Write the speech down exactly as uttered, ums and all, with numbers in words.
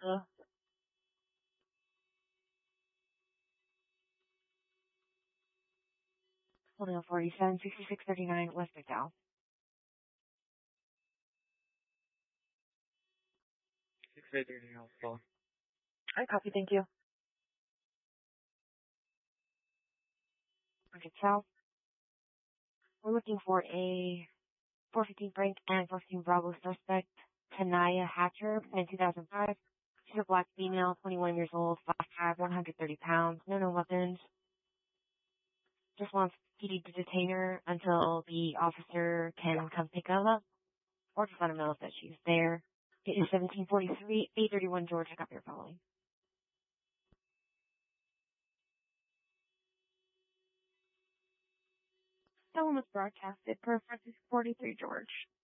Uh, Holding on forty-seven, sixty-six, thirty-nine, West McDowell. six eight thirty Alpha. I copy, thank you. Okay, South. We're looking for a four fifteen Frank and four fifteen Bravo suspect, Tanaya Hatcher, in two thousand five. She's a black female, twenty-one years old, five five, one hundred thirty pounds, no known weapons. Just wants P D to detain her until the officer can come pick her up, or just let him know that she's there. It is seventeen forty-three, eight thirty-one Georgia, copy your following. Film was broadcasted per Francis forty-three George.